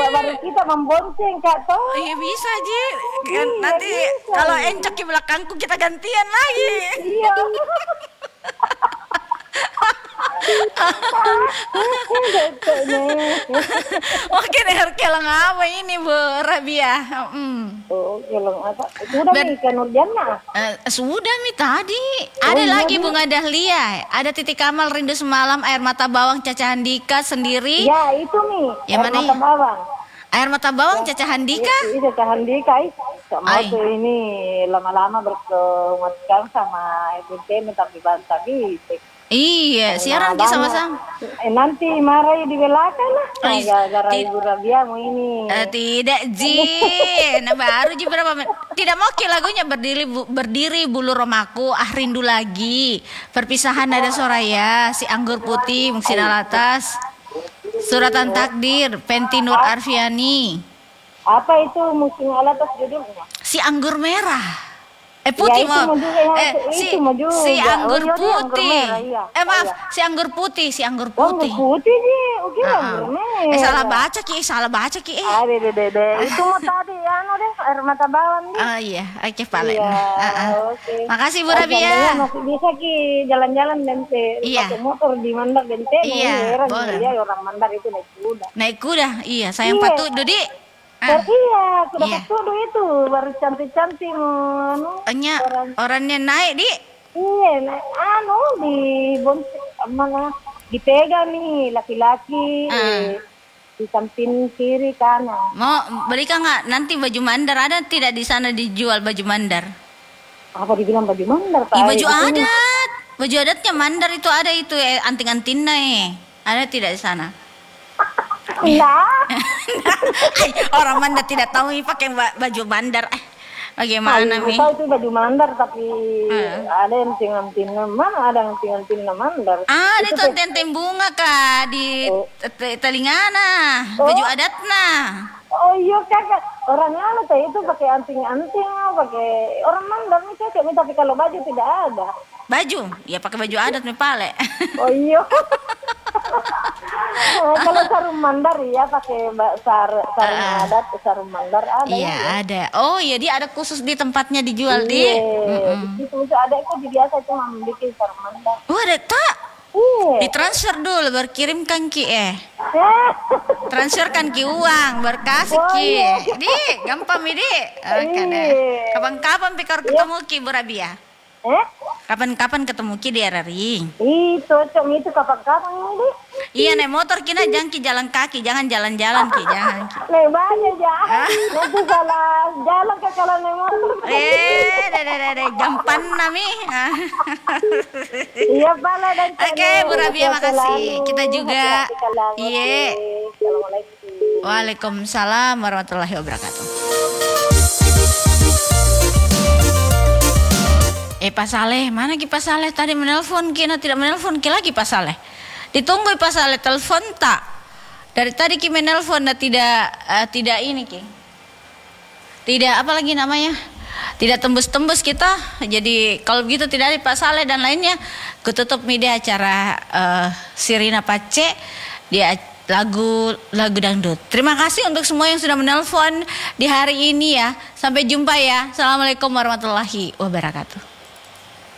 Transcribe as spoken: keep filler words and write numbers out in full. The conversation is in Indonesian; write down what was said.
baru kita membonceng Kak toh. Iya bisa Ji. Kan nanti kalau encok di belakangku kita gantian lagi. Iya. Mungkin kelang apa ini Bu Rabia? Mm. Oh, kelang apa? Sudah Ber- nih kan Nurjana. Eh, sudah Mi tadi. Ada iya, lagi Mi. Bunga Dahlia. Ada Titik Kamal Rindu Semalam, Air Mata Bawang Caca Handika sendiri. Ya itu nih. Yang air mana mata ya? bawang. Air Mata Bawang Caca Handika. Iya Caca Handika. Sama Ay. tuh ini lama-lama berkemaskan sama F B T tapi bantah bisik. Iya, siaran Ki sama-sama. Eh, nanti marahi di belakang lah. Oh, Nah, gara-gara ti- Ibu Rabiamu ini. Eh, tidak Ji. Nah baru Ji berapa menit. Tidak mau Ki lagunya berdiri bu, berdiri bulu romaku ah rindu lagi. Perpisahan ada Soraya, si anggur putih Muksina Latas. Suratan takdir Penti Nur Arfiani. Apa itu musim alatas judulnya? Si anggur merah. Eh putih Ya, itu mau. mah juga, ya, Eh itu si mah juga. si Oh, anggur iya, dia anggur putih. merah, iya. Eh maaf, Iya. si anggur putih, si anggur Oh, anggur putih. putih sih. Oke, Ah, ah. anggur merah. Eh salah baca Ki, salah baca Ki. Eh. Ada deh deh deh. Itu mah tadi anu deh air mata bawang nih. Oh iya, oke Pale. Iya, Ah, ah. oke. Makasih Bu Oh, Rabia. seandainya masih bisa Ki jalan-jalan bente. Iya. Pakai motor di Mandar bente. Iya, boleh. Iya, orang Mandar itu naik kuda. Naik kuda, iya sayang Iya. patu Dodi. Ter Ah, iya, kuda Iya. ketudu itu baru cantik-cantik anu. nya Orang orangnya naik di. iya, naik anu di bonceng mana dipegang nih laki-laki Ah. eh, di samping kiri kanan. Mau belikan nggak nanti baju mandar ada tidak di sana dijual baju mandar? Apa dibilang baju mandar Pak? Ih, baju Di sini. adat, baju adatnya mandar itu ada itu eh, anting-antingnya eh. Ada tidak di sana? Nah, Ay, orang mandar tidak tahu ih, pakai ba- baju mandar. Eh, bagaimana Aku mi? tahu itu baju mandar tapi Hmm. ada yang tinggal-tinggal mana ada yang tinggal-tinggal mandar. Ah, ada Itu tuh teh- tenteng bunga kak di Oh. te- te- telingana, baju Oh. adatna. Oh iya kakak, orang anu teh itu pakai anting-anting, pakai orang mandar nih cocok nih, tapi kalau baju tidak ada. Baju, ya pakai baju adat mi pale. Oh iya. Eh, kalau sarung mandar ya pakai ba- sar sarung Ah. adat, sarung mandar ada. Iya ya. ada. Oh iya dia ada khusus di tempatnya dijual di. Iya. Itu itu ada itu di biasa cuma bikin sarung mandar. Oh ada tak? Iya. Ditransfer dulu, berkirimkan ki eh. Eh. Transferkan ki uang, berkasih Oh, ki. iya. Di, gampang mi di. Oke deh. Iya. Kapan-kapan pikir ketemu ki Bu Rabia. Eh? Kapan-kapan ketemu ki di R R I. Ih, cocok itu kapan-kapan ini. Iya naik motor kina jangan ki jalan kaki, jangan jalan-jalan ki, jangan ki. Lebarnya jalan. Nanti salah jalan ke kalau naik motor. Eh, deh deh deh deh, gampang nami. Iya, pala dan Oke, Bu Rabia makasih. Kita juga. Iya. Assalamualaikum. Waalaikumsalam warahmatullahi wabarakatuh. Eh Pak Saleh, mana ki Pak Saleh tadi menelpon ki, nah tidak menelpon ki lagi Pak Saleh. Ditunggu Pak Saleh telepon tak. Dari tadi ki menelpon nah tidak eh, tidak ini ki. Tidak apa lagi namanya? Tidak tembus-tembus kita. Jadi kalau begitu tidak ada Pak Saleh dan lainnya. Kututup media acara eh, Sirina Pace di lagu lagu dangdut. Terima kasih untuk semua yang sudah menelpon di hari ini ya. Sampai jumpa ya. Assalamualaikum warahmatullahi wabarakatuh.